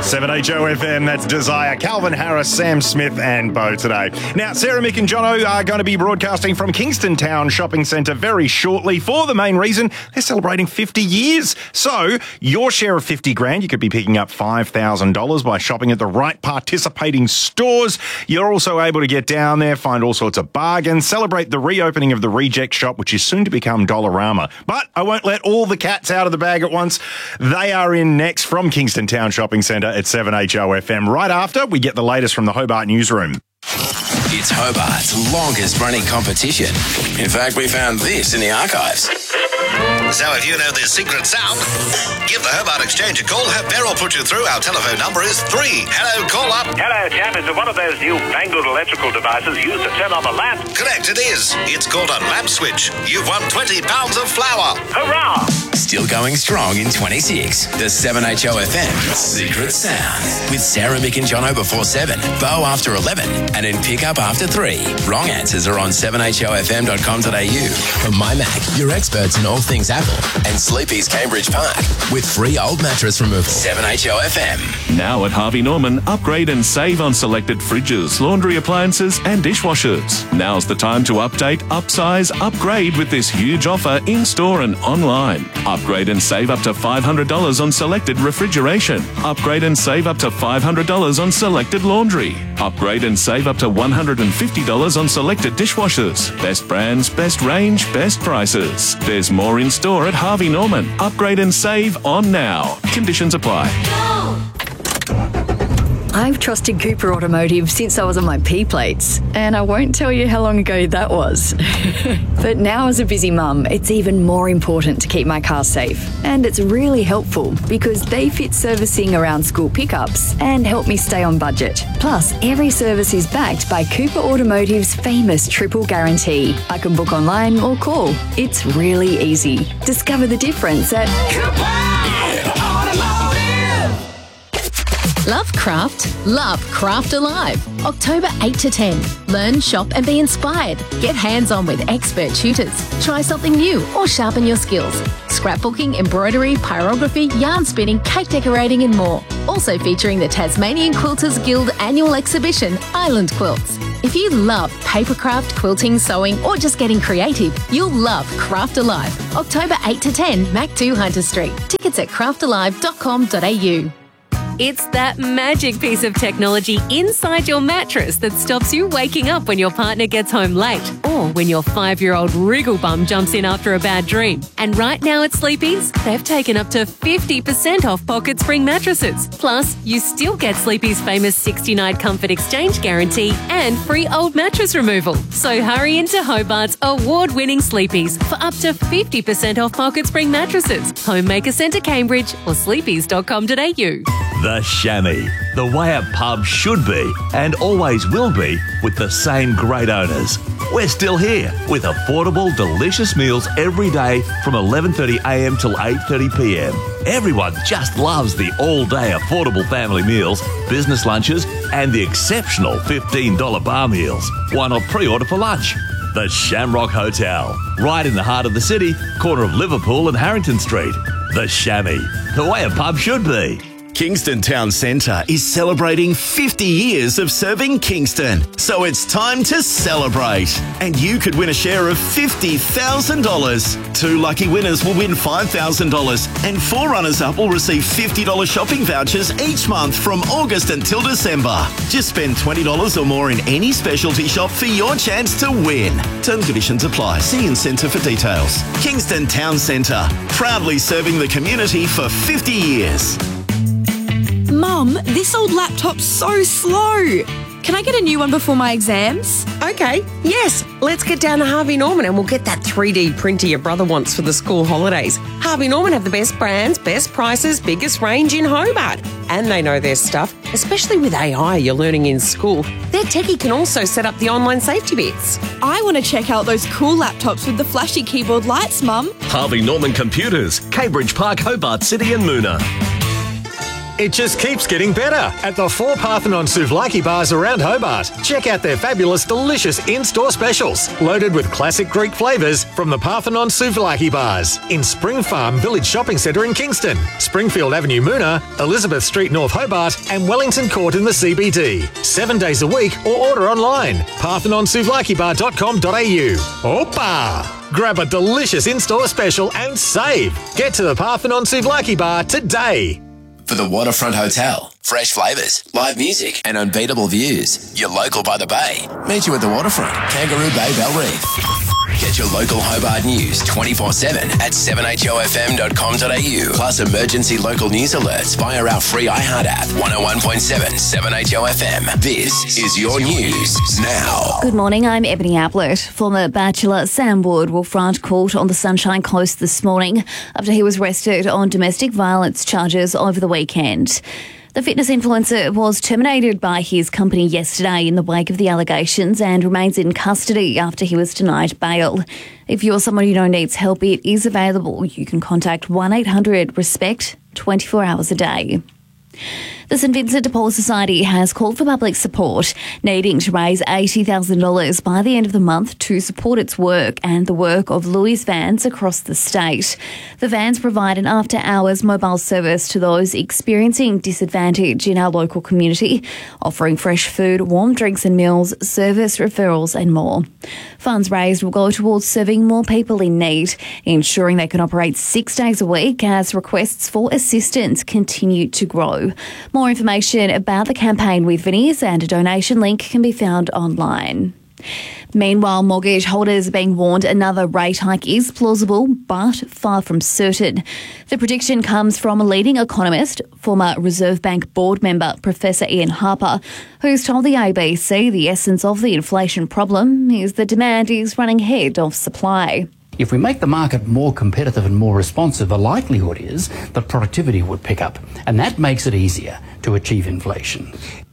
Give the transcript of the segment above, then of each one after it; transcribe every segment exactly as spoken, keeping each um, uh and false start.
seven H O F M, that's Desire. Calvin Harris, Sam Smith and Bo today. Now, Sarah, Mick and Jono are going to be broadcasting from Kingston Town Shopping Centre very shortly for the main reason they're celebrating fifty years. So, your share of fifty grand, you could be picking up five thousand dollars by shopping at the right participating stores. You're also able to get down there, find all sorts of bargains, celebrate the reopening of the Reject Shop, which is soon to become Dollarama. But I won't let all the cats out of the bag at once. They are in next from Kingston Town Shopping Centre at seven H O F M. Right after, we get the latest from the Hobart newsroom. It's Hobart's longest running competition. In fact, we found this in the archives. So if you know this secret sound, give the Hobart Exchange a call. Have Beryl put you through. Our telephone number is three. Hello, call up. Hello, chap. Is it one of those new fangled electrical devices used to turn on the lamp? Correct, it is. It's called a lamp switch. You've won twenty pounds of flour. Hurrah! Still going strong in twenty-six. The seven H O F M Secret Sound. With Sarah, Mick and Jono before seven, Bo after eleven, and in Pickup after three. Wrong answers are on seven H O F M dot com dot a u. From MyMac, your experts in all things Apple, and Sleepy's Cambridge Park, with free old mattress removal. seven H O F M. Now at Harvey Norman, upgrade and save on selected fridges, laundry appliances and dishwashers. Now's the time to update, upsize, upgrade with this huge offer in-store and online. Upgrade and save up to five hundred dollars on selected refrigeration. Upgrade and save up to five hundred dollars on selected laundry. Upgrade and save up to one hundred fifty dollars on selected dishwashers. Best brands, best range, best prices. There's more in store at Harvey Norman. Upgrade and save on now. Conditions apply. I've trusted Cooper Automotive since I was on my P plates, and I won't tell you how long ago that was. But now as a busy mum, it's even more important to keep my car safe. And it's really helpful because they fit servicing around school pickups and help me stay on budget. Plus, every service is backed by Cooper Automotive's famous triple guarantee. I can book online or call. It's really easy. Discover the difference at Cooper Automotive. Love craft? Love Craft Alive. October eight to ten. Learn, shop and be inspired. Get hands-on with expert tutors. Try something new or sharpen your skills. Scrapbooking, embroidery, pyrography, yarn spinning, cake decorating and more. Also featuring the Tasmanian Quilters Guild annual exhibition, Island Quilts. If you love papercraft, quilting, sewing or just getting creative, you'll love Craft Alive. October eight to ten, Mac two Hunter Street. Tickets at craft alive dot com dot a u. It's that magic piece of technology inside your mattress that stops you waking up when your partner gets home late or when your five-year-old wriggle bum jumps in after a bad dream. And right now at Sleepy's, they've taken up to fifty percent off Pocket Spring mattresses. Plus, you still get Sleepy's famous sixty-night comfort exchange guarantee and free old mattress removal. So hurry into Hobart's award-winning Sleepy's for up to fifty percent off Pocket Spring mattresses. Homemaker Centre Cambridge or sleepys dot com dot a u. The Chamois, the way a pub should be and always will be with the same great owners. We're still here with affordable, delicious meals every day from eleven thirty a m till eight thirty p m. Everyone just loves the all-day affordable family meals, business lunches and the exceptional fifteen dollar bar meals. Why not pre-order for lunch? The Shamrock Hotel, right in the heart of the city, corner of Liverpool and Harrington Street. The Chamois, the way a pub should be. Kingston Town Centre is celebrating fifty years of serving Kingston. So it's time to celebrate. And you could win a share of fifty thousand dollars. Two lucky winners will win five thousand dollars and four runners-up will receive fifty dollar shopping vouchers each month from August until December. Just spend twenty dollars or more in any specialty shop for your chance to win. Terms and conditions apply. See in centre for details. Kingston Town Centre, proudly serving the community for fifty years. Mum, this old laptop's so slow. Can I get a new one before my exams? Okay, yes. Let's get down to Harvey Norman and we'll get that three D printer your brother wants for the school holidays. Harvey Norman have the best brands, best prices, biggest range in Hobart. And they know their stuff, especially with A I you're learning in school. Their techie can also set up the online safety bits. I want to check out those cool laptops with the flashy keyboard lights, Mum. Harvey Norman Computers, Cambridge Park, Hobart City and Moona. It just keeps getting better at the four Parthenon Souvlaki bars around Hobart. Check out their fabulous, delicious in-store specials, loaded with classic Greek flavours from the Parthenon Souvlaki bars in Spring Farm Village Shopping Centre in Kingston, Springfield Avenue Moona, Elizabeth Street North Hobart and Wellington Court in the C B D. Seven days a week or order online. parthenon souvlaki bar dot com dot a u. Opa! Grab a delicious in-store special and save. Get to the Parthenon Souvlaki bar today. For the Waterfront Hotel, fresh flavours, live music and unbeatable views. You're local by the bay. Meet you at the Waterfront, Kangaroo Bay, Bell Reef. Get your local Hobart news twenty-four seven at seven h o f m dot com dot a u. Plus emergency local news alerts via our free iHeart app. one oh one point seven, seven H O F M. This is your news now. Good morning, I'm Ebony Ablett. Former bachelor Sam Wood will front court on the Sunshine Coast this morning after he was arrested on domestic violence charges over the weekend. The fitness influencer was terminated by his company yesterday in the wake of the allegations and remains in custody after he was denied bail. If you're someone who knows needs help, it is available. You can contact one eight hundred RESPECT twenty-four hours a day. The St Vincent de Paul Society has called for public support, needing to raise eighty thousand dollars by the end of the month to support its work and the work of Louis vans across the state. The vans provide an after-hours mobile service to those experiencing disadvantage in our local community, offering fresh food, warm drinks and meals, service referrals and more. Funds raised will go towards serving more people in need, ensuring they can operate six days a week as requests for assistance continue to grow. More information about the campaign with Vinnie's and a donation link can be found online. Meanwhile, mortgage holders are being warned another rate hike is plausible but far from certain. The prediction comes from a leading economist, former Reserve Bank board member Professor Ian Harper, who's told the A B C the essence of the inflation problem is that demand is running ahead of supply. If we make the market more competitive and more responsive, the likelihood is that productivity would pick up, and that makes it easier to achieve inflation.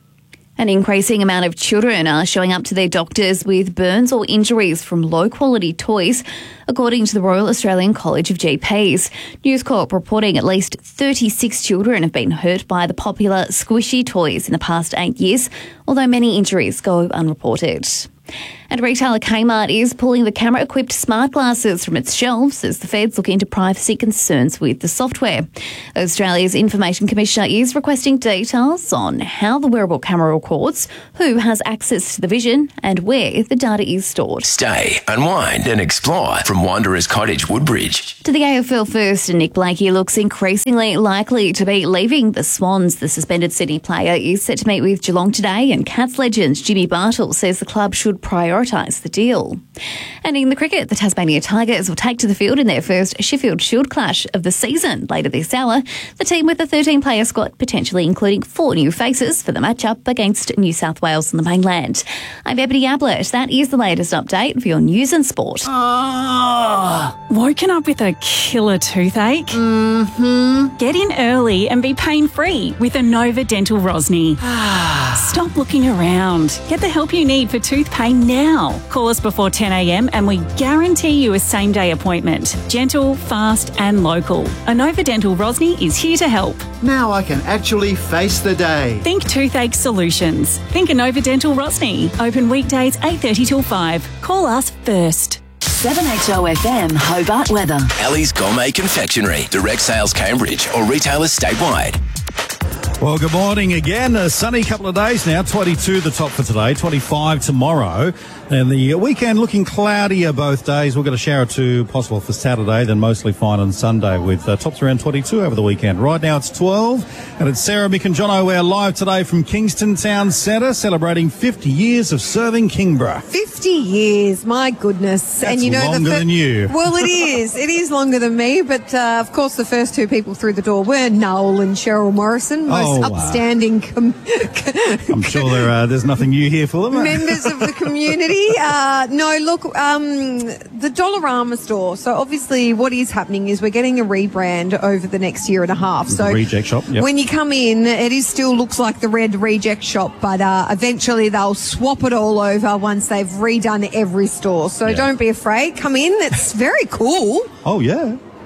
An increasing amount of children are showing up to their doctors with burns or injuries from low-quality toys, according to the Royal Australian College of G Ps. News Corp reporting at least thirty-six children have been hurt by the popular squishy toys in the past eight years, although many injuries go unreported. And retailer Kmart is pulling the camera-equipped smart glasses from its shelves as the feds look into privacy concerns with the software. Australia's Information Commissioner is requesting details on how the wearable camera records, who has access to the vision, and where the data is stored. Stay, unwind and explore from Wanderers Cottage, Woodbridge. To the A F L first, Nick Blakey looks increasingly likely to be leaving the Swans. The suspended Sydney player is set to meet with Geelong today, and Cats legend Jimmy Bartle says the club should prioritise the deal. And in the cricket, the Tasmania Tigers will take to the field in their first Sheffield Shield clash of the season later this hour. The team with a thirteen-player squad, potentially including four new faces for the matchup against New South Wales on the mainland. I'm Ebony Ablett. That is the latest update for your news and sport. Oh, woken up with a killer toothache? Mm-hmm. Get in early and be pain-free with Inova Dental Rosny. Stop looking around. Get the help you need for tooth pain now. Call us before ten a m and we guarantee you a same-day appointment. Gentle, fast and local. Inova Dental Rosny is here to help. Now I can actually face the day. Think toothache solutions. Think Inova Dental Rosny. Open weekdays eight thirty till five. Call us first. seven H O F M Hobart weather. Ellie's Gourmet Confectionery. Direct sales Cambridge or retailers statewide. Well, good morning again. A sunny couple of days now. twenty-two the top for today, twenty-five tomorrow. And the weekend looking cloudier both days. We've got a shower or two possible for Saturday, then mostly fine on Sunday with uh, tops around twenty-two over the weekend. Right now it's twelve, and it's Sarah, Mick and Jono. We're live today from Kingston Town Centre, celebrating fifty years of serving Kingborough. fifty years, my goodness. That's and you know, longer the fir- than you. Well, it is. It is longer than me, but uh, of course the first two people through the door were Noel and Cheryl Morrison, most Oh, wow. upstanding com- I'm sure there, uh, there's nothing new here for them. members of the community. Uh, no, look, um, the Dollarama store. So obviously what is happening is we're getting a rebrand over the next year and a half. So Reject shop, yep. when you come in, it is still looks like the red reject shop, but uh, eventually they'll swap it all over once they've redone every store. So Yeah. don't be afraid. Come in. It's very cool. Oh, yeah.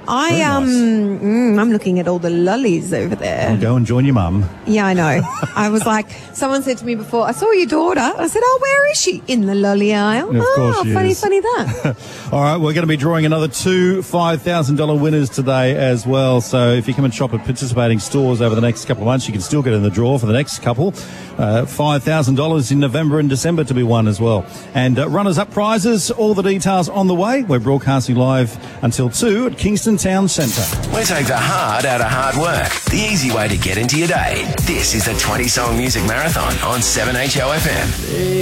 I Very um, nice. mm, I'm looking at all the lollies over there. Go and join your mum. Yeah, I know. I was like, someone said to me before, I saw your daughter. I said, oh, where is she? In the lolly aisle. Of course oh, she funny, is. funny that. All right, we're going to be drawing another two five thousand dollars winners today as well. So if you come and shop at participating stores over the next couple of months, you can still get in the draw for the next couple. Uh, five thousand dollars in November and December to be won as well. And uh, runners-up prizes, all the details on the way. We're broadcasting live until two at Kingston Town Centre. We take the hard out of hard work. The easy way to get into your day. This is the twenty-song music marathon on seven H O F M.